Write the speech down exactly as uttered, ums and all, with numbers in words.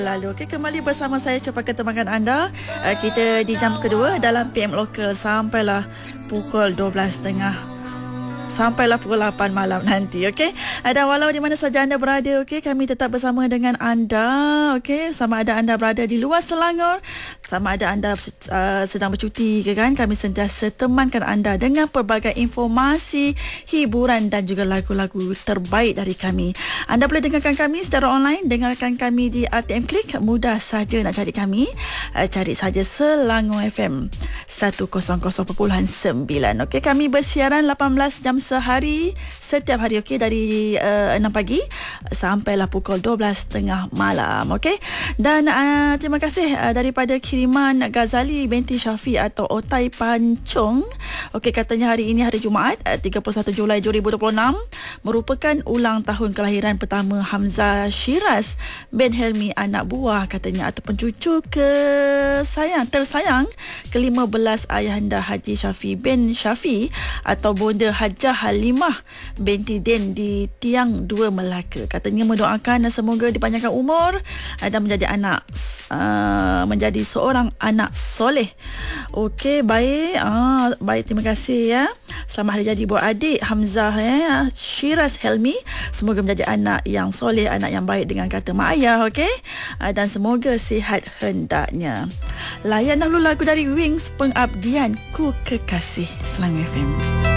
Lalu, okay, kembali bersama saya Cepat Ketemakan anda. uh, Kita di jam kedua dalam P M Local sampailah pukul dua belas tiga puluh, sampailah pukul lapan malam nanti, okey. Dan walau di mana saja anda berada, okey, kami tetap bersama dengan anda, okey. Sama ada anda berada di luar Selangor, sama ada anda uh, sedang bercuti ke kan, kami sentiasa temankan anda dengan pelbagai informasi, hiburan dan juga lagu-lagu terbaik dari kami. Anda boleh dengarkan kami secara online, dengarkan kami di R T M Klik, mudah saja nak cari kami. Uh, cari saja Selangor F M seratus perpuluhan sembilan. Okey, kami bersiaran lapan belas jam sehari setiap hari, okey, dari uh, enam pagi sampailah pukul dua belas tiga puluh malam, okey. Dan uh, terima kasih uh, daripada kiriman Ghazali binti Syafi atau Otai Pancung. Okey, katanya hari ini hari Jumaat uh, tiga puluh satu Julai dua ribu dua puluh enam merupakan ulang tahun kelahiran pertama Hamzah Shiraz bin Helmi, anak buah katanya ataupun cucu ke sayang tersayang ke lima belas ayahanda Haji Syafi bin Syafi atau Bonda Hajah Halimah binti Din di Tiang Dua Melaka. Katanya mendoakan semoga dipanjangkan umur dan menjadi anak uh, menjadi seorang anak soleh. Okey, baik. Ah, baik, terima kasih ya. Selamat hari jadi buat adik Hamzah ya, Shiraz Helmi. Semoga menjadi anak yang soleh, anak yang baik dengan kata mak ayah, okey. Uh, dan semoga sihat hendaknya. Layan dahulu lagu dari Wings, Pengabdian Ku Kekasih, Selangor F M.